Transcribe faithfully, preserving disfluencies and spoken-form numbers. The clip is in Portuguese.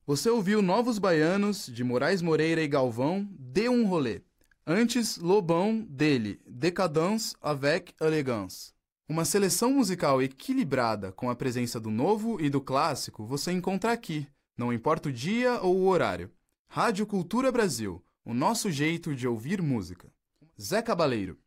Você ouviu Novos Baianos, de Moraes Moreira e Galvão, Dê um Rolê. Antes, Lobão, dele, Décadence avec élégance. Uma seleção musical equilibrada com a presença do novo e do clássico você encontra aqui, não importa o dia ou o horário. Rádio Cultura Brasil, o nosso jeito de ouvir música. Zé Cabaleiro.